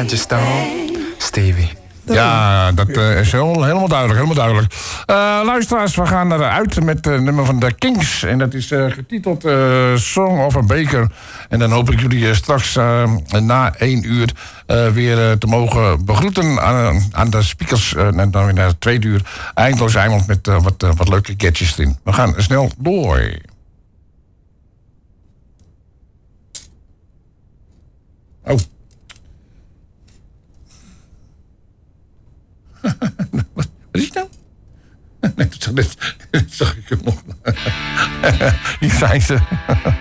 I just don't. Stevie. Ja, dat is helemaal duidelijk. Luisteraars, we gaan eruit met het nummer van de Kings. En dat is getiteld Song of a Baker. En dan hoop ik jullie straks na 1 uur weer te mogen begroeten aan de speakers. En dan weer naar 2 uur Eindeloos Eiland met wat leuke gadgets erin. We gaan snel door. Oh. Wat is het nou? Nee, dat zag ik hem nog. Hier zijn ze.